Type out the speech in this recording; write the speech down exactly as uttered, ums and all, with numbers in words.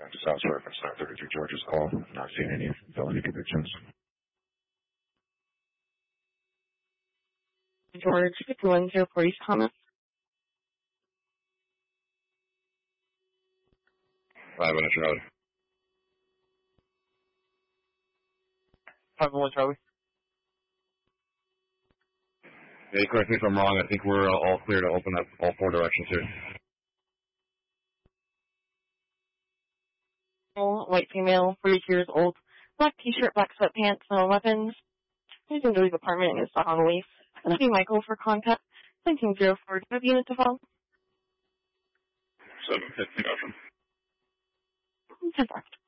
South Surface, nine thirty-three George's call. Not seeing any felony convictions. George, fifty-one zero police comments. five one Charlie. five one Charlie. Hey, correct me if I'm wrong. I think we're all clear to open up all four directions here. White female, forty years old, black t-shirt, black sweatpants, no weapons. Using to leave apartment and is on the lease. See Michael for contact. nineteen zero four. Do you have unit to phone? seven fifty, Ocean. ten